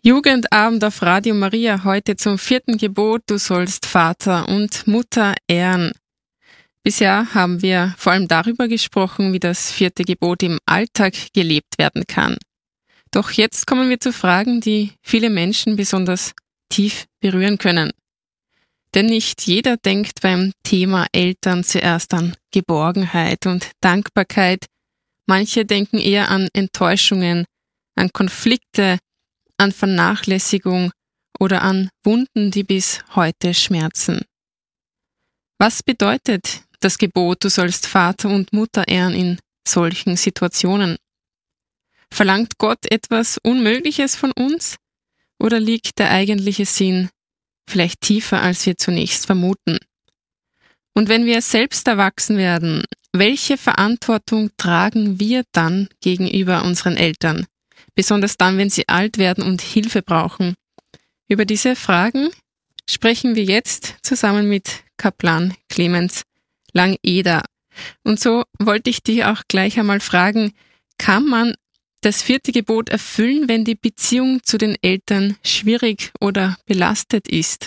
Jugendabend auf Radio Maria heute zum 4. Gebot, du sollst Vater und Mutter ehren. Bisher haben wir vor allem darüber gesprochen, wie das 4. Gebot im Alltag gelebt werden kann. Doch jetzt kommen wir zu Fragen, die viele Menschen besonders tief berühren können. Denn nicht jeder denkt beim Thema Eltern zuerst an Geborgenheit und Dankbarkeit. Manche denken eher an Enttäuschungen, an Konflikte, an Vernachlässigung oder an Wunden, die bis heute schmerzen. Was bedeutet das Gebot, du sollst Vater und Mutter ehren in solchen Situationen? Verlangt Gott etwas Unmögliches von uns oder liegt der eigentliche Sinn vielleicht tiefer, als wir zunächst vermuten? Und wenn wir selbst erwachsen werden, welche Verantwortung tragen wir dann gegenüber unseren Eltern? Besonders dann, wenn sie alt werden und Hilfe brauchen. Über diese Fragen sprechen wir jetzt zusammen mit Kaplan Clemens Langeder. Und so wollte ich dich auch gleich einmal fragen, kann man das 4. Gebot erfüllen, wenn die Beziehung zu den Eltern schwierig oder belastet ist?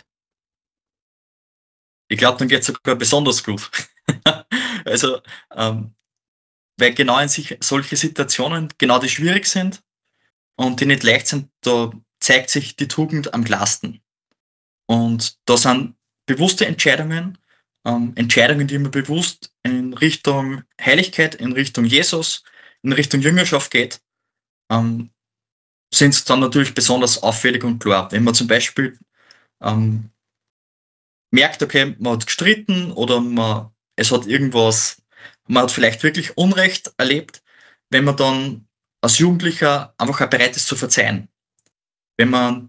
Ich glaube, dann geht es sogar besonders gut. Also, weil genau in solche Situationen, genau die schwierig sind, und die nicht leicht sind, da zeigt sich die Tugend am klarsten. Und da sind bewusste Entscheidungen, Entscheidungen, die man bewusst in Richtung Heiligkeit, in Richtung Jesus, in Richtung Jüngerschaft geht, sind es dann natürlich besonders auffällig und klar. Wenn man zum Beispiel merkt, okay, man hat gestritten oder man hat vielleicht wirklich Unrecht erlebt, wenn man dann als Jugendlicher einfach auch bereit ist zu verzeihen. Wenn man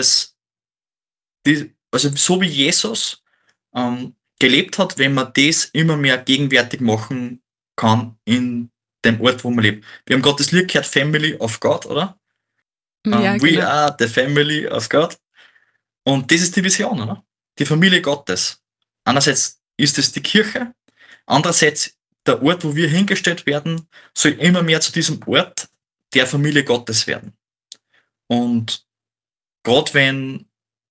also so wie Jesus gelebt hat, wenn man das immer mehr gegenwärtig machen kann in dem Ort, wo man lebt. Wir haben gerade das Lied gehört, Family of God, oder? Ja, We genau. are the family of God. Und das ist die Vision, oder? Die Familie Gottes. Einerseits ist es die Kirche, andererseits der Ort, wo wir hingestellt werden, soll immer mehr zu diesem Ort der Familie Gottes werden. Und gerade wenn,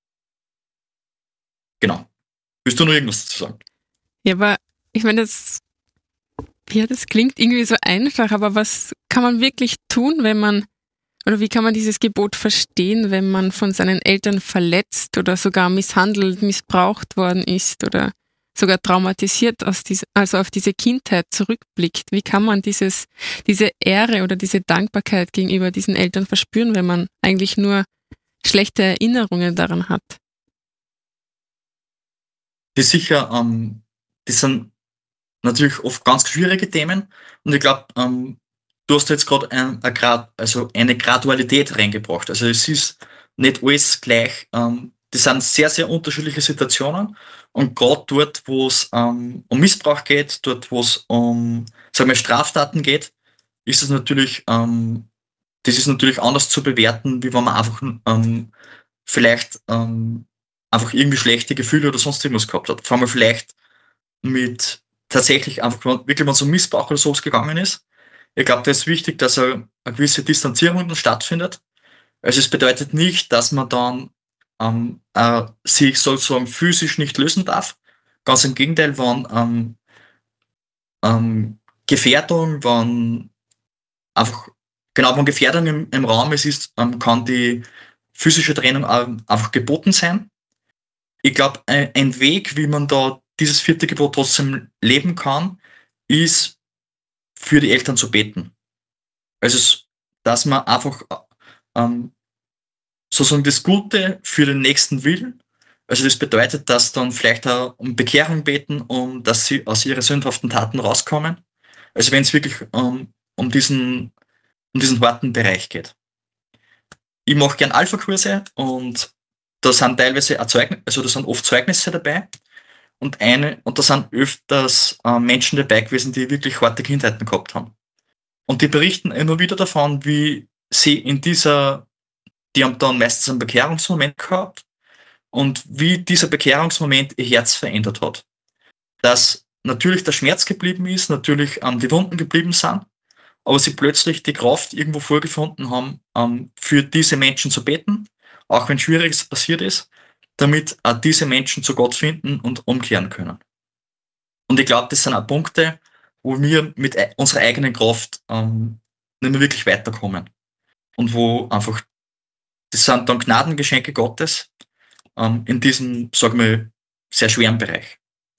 genau, willst du noch irgendwas dazu sagen? Ja, aber ich meine, das klingt irgendwie so einfach, aber was kann man wirklich tun, oder wie kann man dieses Gebot verstehen, wenn man von seinen Eltern verletzt oder sogar misshandelt, missbraucht worden ist oder sogar traumatisiert also auf diese Kindheit zurückblickt? Wie kann man diese Ehre oder diese Dankbarkeit gegenüber diesen Eltern verspüren, wenn man eigentlich nur schlechte Erinnerungen daran hat? Die sind natürlich oft ganz schwierige Themen und ich glaube, du hast jetzt gerade eine Gradualität reingebracht. Also es ist nicht alles gleich. Das sind sehr, sehr unterschiedliche Situationen. Und gerade dort, wo es um Missbrauch geht, dort, wo es um, sagen wir, Straftaten geht, ist es natürlich, das ist natürlich anders zu bewerten, wie wenn man einfach vielleicht einfach irgendwie schlechte Gefühle oder sonst irgendwas gehabt hat. Vor allem vielleicht mit tatsächlich einfach wirklich, wenn es um Missbrauch oder sowas gegangen ist. Ich glaube, da ist wichtig, dass eine gewisse Distanzierung dann stattfindet. Also es bedeutet nicht, dass man dann sich sozusagen physisch nicht lösen darf. Ganz im Gegenteil, wenn Gefährdung, wenn Gefährdung im Raum ist, kann die physische Trennung einfach geboten sein. Ich glaube, ein Weg, wie man da dieses 4. Gebot trotzdem leben kann, ist für die Eltern zu beten. Also, dass man einfach sozusagen das Gute für den Nächsten will. Also das bedeutet, dass dann vielleicht auch um Bekehrung beten, dass sie aus ihren sündhaften Taten rauskommen. Also wenn es wirklich um diesen harten Bereich geht. Ich mache gern Alpha-Kurse und da sind teilweise da sind oft Zeugnisse dabei. Und da sind öfters Menschen dabei gewesen, die wirklich harte Kindheiten gehabt haben. Und die berichten immer wieder davon, wie sie die haben dann meistens einen Bekehrungsmoment gehabt und wie dieser Bekehrungsmoment ihr Herz verändert hat. Dass natürlich der Schmerz geblieben ist, natürlich die Wunden geblieben sind, aber sie plötzlich die Kraft irgendwo vorgefunden haben, für diese Menschen zu beten, auch wenn Schwieriges passiert ist, damit auch diese Menschen zu Gott finden und umkehren können. Und ich glaube, das sind auch Punkte, wo wir mit unserer eigenen Kraft nicht mehr wirklich weiterkommen. Und wo einfach, das sind dann Gnadengeschenke Gottes in diesem, sagen wir, sehr schweren Bereich.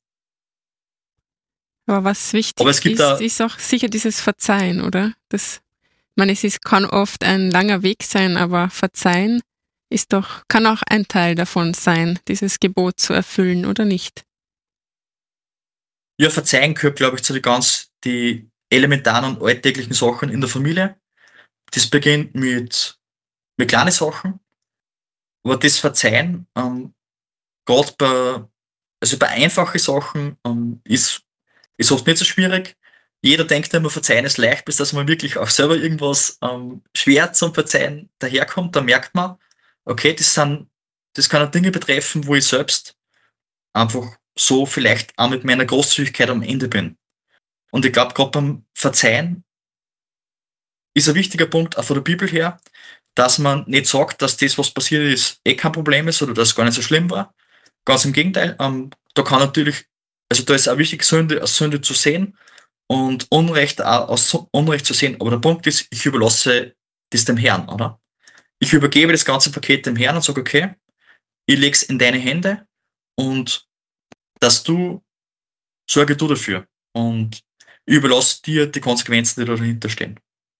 Aber was wichtig Aber es gibt ist, da, ist auch sicher dieses Verzeihen, oder? Ich meine, kann oft ein langer Weg sein, aber Verzeihen kann auch ein Teil davon sein, dieses Gebot zu erfüllen, oder nicht? ja, Verzeihen gehört, glaube ich, zu die elementaren und alltäglichen Sachen in der Familie. Das beginnt mit kleinen Sachen, aber das Verzeihen, gerade bei einfachen Sachen, ist oft nicht so schwierig. Jeder denkt immer, Verzeihen ist leicht, bis dass man wirklich auch selber irgendwas schwer zum Verzeihen daherkommt. Da merkt man, okay, das kann auch Dinge betreffen, wo ich selbst einfach so vielleicht auch mit meiner Großzügigkeit am Ende bin. Und ich glaube, gerade beim Verzeihen ist ein wichtiger Punkt auch von der Bibel her, dass man nicht sagt, dass das, was passiert ist, eh kein Problem ist oder dass es gar nicht so schlimm war. Ganz im Gegenteil, da kann natürlich, also da ist auch wichtig, Sünde als Sünde zu sehen und Unrecht auch als Unrecht zu sehen. Aber der Punkt ist, ich überlasse das dem Herrn, oder? Ich übergebe das ganze Paket dem Herrn und sage, okay, ich lege es in deine Hände und dass sorge du dafür. Und ich überlasse dir die Konsequenzen, die da dahinter stehen.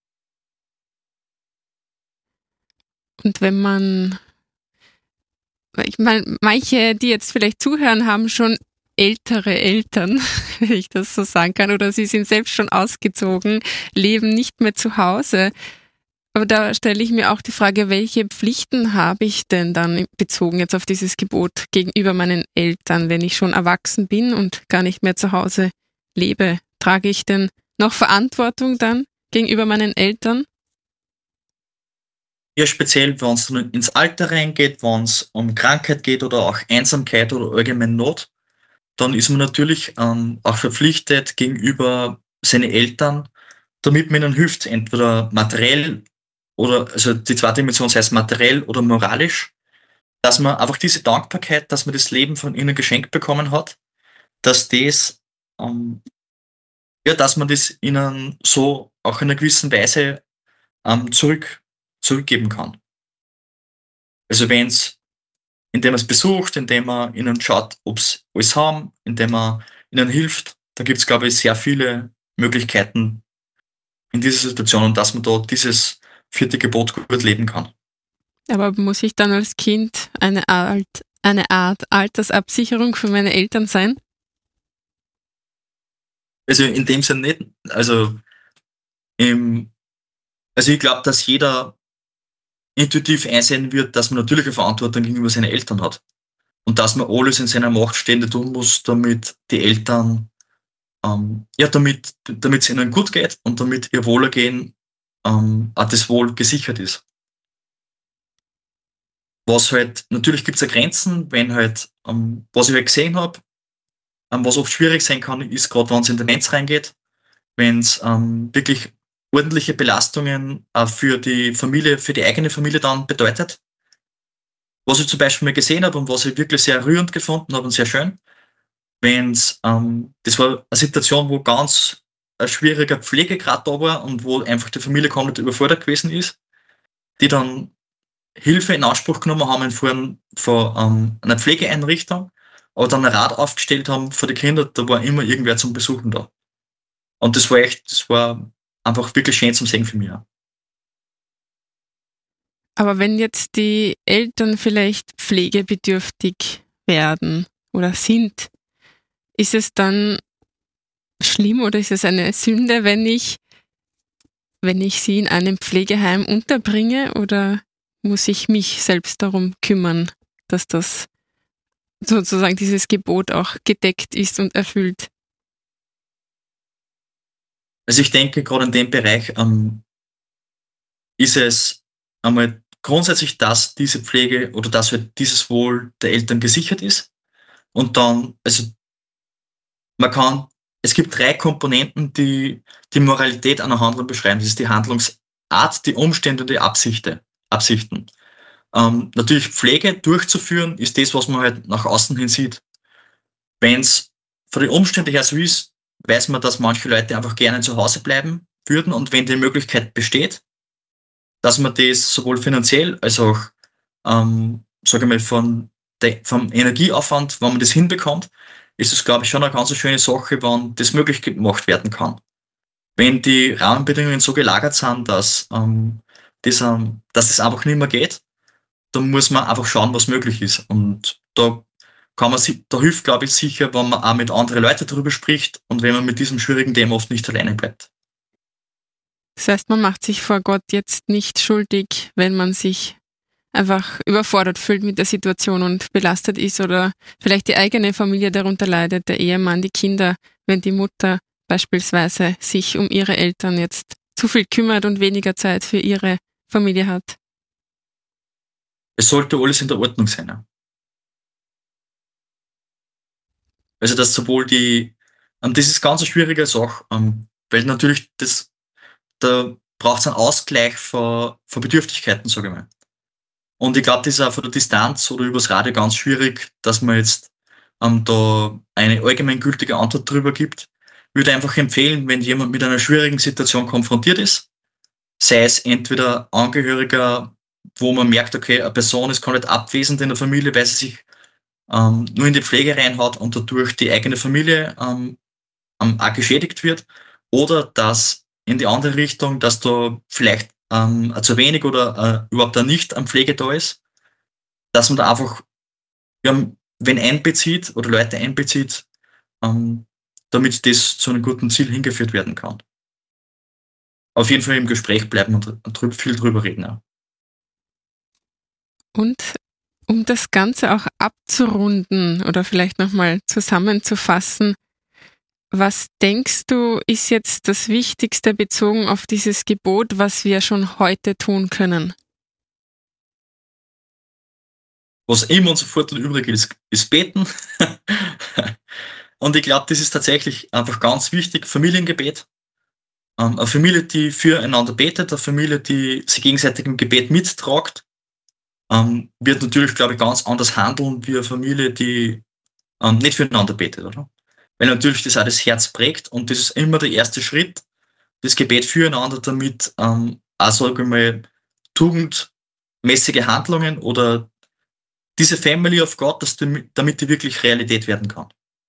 Und ich meine, manche, die jetzt vielleicht zuhören, haben schon ältere Eltern, wenn ich das so sagen kann, oder sie sind selbst schon ausgezogen, leben nicht mehr zu Hause. Aber da stelle ich mir auch die Frage, welche Pflichten habe ich denn dann bezogen jetzt auf dieses Gebot gegenüber meinen Eltern, wenn ich schon erwachsen bin und gar nicht mehr zu Hause lebe? Trage ich denn noch Verantwortung dann gegenüber meinen Eltern? Ja, speziell, wenn es ins Alter reingeht, wenn es um Krankheit geht oder auch Einsamkeit oder allgemein Not, dann ist man natürlich auch verpflichtet gegenüber seinen Eltern, damit man ihnen hilft, entweder materiell oder, also die zweite Dimension heißt materiell oder moralisch, dass man einfach diese Dankbarkeit, dass man das Leben von ihnen geschenkt bekommen hat, dass ähm, dass man das ihnen so auch in einer gewissen Weise zurückgeben kann. Also wenn es, indem man es besucht, indem man ihnen schaut, ob sie alles haben, indem man ihnen hilft, da gibt es, glaube ich, sehr viele Möglichkeiten in dieser Situation und dass man da dieses vierte Gebot gut leben kann. Aber muss ich dann als Kind eine Art Altersabsicherung für meine Eltern sein? Also in dem Sinne nicht. Im, also ich glaube, dass jeder intuitiv einsehen wird, dass man natürliche Verantwortung gegenüber seinen Eltern hat. Und dass man alles in seiner Macht Stehende tun muss, damit die Eltern, damit es ihnen gut geht und damit ihr Wohlergehen auch das Wohl gesichert ist. Was halt, natürlich gibt es ja Grenzen, wenn halt, was ich halt gesehen habe, was oft schwierig sein kann, ist gerade, wenn es in Demenz reingeht, wenn es wirklich ordentliche Belastungen für die Familie, für die eigene Familie dann bedeutet. Was ich zum Beispiel mal gesehen habe und was ich wirklich sehr rührend gefunden habe und sehr schön, das war eine Situation, wo ganz ein schwieriger Pflegegrad da war und wo einfach die Familie komplett überfordert gewesen ist, die dann Hilfe in Anspruch genommen haben in Form von einer Pflegeeinrichtung, aber dann ein Rad aufgestellt haben für die Kinder, da war immer irgendwer zum Besuchen da. Und das war einfach wirklich schön zum Sehen für mich. Aber wenn jetzt die Eltern vielleicht pflegebedürftig werden oder sind, ist es dann schlimm oder ist es eine Sünde, wenn ich sie in einem Pflegeheim unterbringe, oder muss ich mich selbst darum kümmern, dass das sozusagen dieses Gebot auch gedeckt ist und erfüllt? Also ich denke, gerade in dem Bereich ist es einmal grundsätzlich, dass diese Pflege oder dass halt dieses Wohl der Eltern gesichert ist. Und dann, also man kann, es gibt drei Komponenten, die die Moralität einer Handlung beschreiben. Das ist die Handlungsart, die Umstände und die Absichten. Natürlich Pflege durchzuführen, ist das, was man halt nach außen hin sieht. Wenn es von den Umständen her so ist, weiß man, dass manche Leute einfach gerne zu Hause bleiben würden und wenn die Möglichkeit besteht, dass man das sowohl finanziell als auch, sage ich mal, vom Energieaufwand, wenn man das hinbekommt, ist es, glaube ich, schon eine ganz schöne Sache, wenn das möglich gemacht werden kann. Wenn die Rahmenbedingungen so gelagert sind, dass es einfach nicht mehr geht, dann muss man einfach schauen, was möglich ist. Und da hilft, glaube ich, sicher, wenn man auch mit anderen Leuten darüber spricht und wenn man mit diesem schwierigen Thema oft nicht alleine bleibt. Das heißt, man macht sich vor Gott jetzt nicht schuldig, wenn man sich einfach überfordert fühlt mit der Situation und belastet ist oder vielleicht die eigene Familie darunter leidet, der Ehemann, die Kinder, wenn die Mutter beispielsweise sich um ihre Eltern jetzt zu viel kümmert und weniger Zeit für ihre Familie hat. Es sollte alles in der Ordnung sein. Ja. Also dass sowohl das ist ganz eine schwierige Sache, weil natürlich da braucht es einen Ausgleich von Bedürftigkeiten, sage ich mal. Und ich glaube, das ist auch von der Distanz oder übers Radio ganz schwierig, dass man jetzt da eine allgemeingültige Antwort drüber gibt. Ich würde einfach empfehlen, wenn jemand mit einer schwierigen Situation konfrontiert ist, sei es entweder Angehöriger, wo man merkt, okay, eine Person ist komplett abwesend in der Familie, weil sie sich nur in die Pflege reinhaut und dadurch die eigene Familie auch geschädigt wird, oder dass in die andere Richtung, dass da vielleicht zu wenig oder überhaupt da nicht an Pflege da ist, dass man da einfach, ja, wenn einbezieht oder Leute einbezieht, damit das zu einem guten Ziel hingeführt werden kann. Auf jeden Fall im Gespräch bleiben und viel drüber reden. Ja. Und um das Ganze auch abzurunden oder vielleicht nochmal zusammenzufassen, was denkst du, ist jetzt das Wichtigste bezogen auf dieses Gebot, was wir schon heute tun können? Was immer und sofort und übrig ist beten. Und ich glaube, das ist tatsächlich einfach ganz wichtig. Familiengebet. Eine Familie, die füreinander betet, eine Familie, die sich gegenseitig im Gebet mittragt, wird natürlich, glaube ich, ganz anders handeln wie eine Familie, die nicht füreinander betet, oder? Weil natürlich das auch das Herz prägt und das ist immer der erste Schritt, das Gebet füreinander, damit auch, sage ich mal, tugendmäßige Handlungen oder diese Family of God, damit die wirklich Realität werden kann.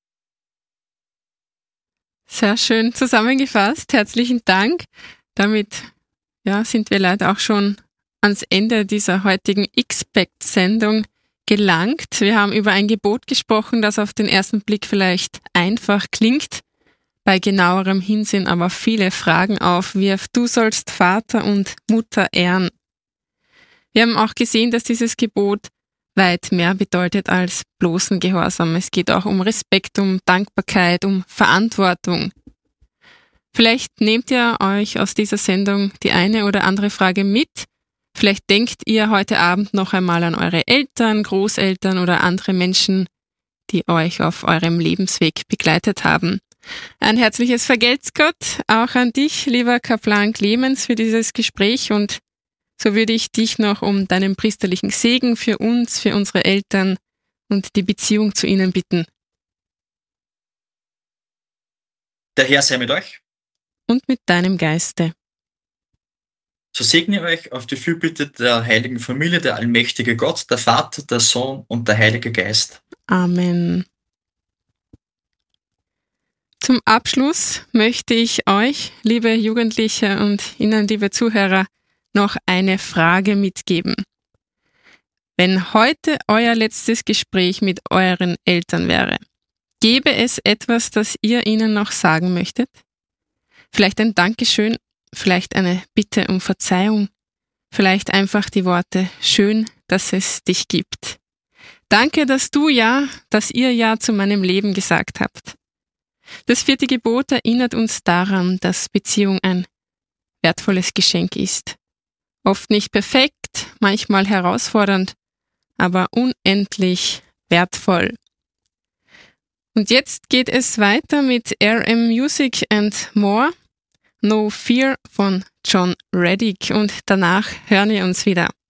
Sehr schön zusammengefasst. Herzlichen Dank. Damit sind wir leider auch schon ans Ende dieser heutigen Expect-Sendung gelangt. Wir haben über ein Gebot gesprochen, das auf den ersten Blick vielleicht einfach klingt, bei genauerem Hinsehen aber viele Fragen aufwirft. Du sollst Vater und Mutter ehren. Wir haben auch gesehen, dass dieses Gebot weit mehr bedeutet als bloßen Gehorsam. Es geht auch um Respekt, um Dankbarkeit, um Verantwortung. Vielleicht nehmt ihr euch aus dieser Sendung die eine oder andere Frage mit. Vielleicht denkt ihr heute Abend noch einmal an eure Eltern, Großeltern oder andere Menschen, die euch auf eurem Lebensweg begleitet haben. Ein herzliches Vergelt's Gott auch an dich, lieber Kaplan Clemens, für dieses Gespräch, und so würde ich dich noch um deinen priesterlichen Segen für uns, für unsere Eltern und die Beziehung zu ihnen bitten. Der Herr sei mit euch. Und mit deinem Geiste. So segne euch auf die Fürbitte der heiligen Familie, der allmächtige Gott, der Vater, der Sohn und der Heilige Geist. Amen. Zum Abschluss möchte ich euch, liebe Jugendliche und Ihnen, liebe Zuhörer, noch eine Frage mitgeben. Wenn heute euer letztes Gespräch mit euren Eltern wäre, gäbe es etwas, das ihr ihnen noch sagen möchtet? Vielleicht ein Dankeschön, vielleicht eine Bitte um Verzeihung, vielleicht einfach die Worte schön, dass es dich gibt. Danke, dass ihr ja zu meinem Leben gesagt habt. Das 4. Gebot erinnert uns daran, dass Beziehung ein wertvolles Geschenk ist. Oft nicht perfekt, manchmal herausfordernd, aber unendlich wertvoll. Und jetzt geht es weiter mit RM Music and More, No Fear von John Reddick, und danach hören wir uns wieder.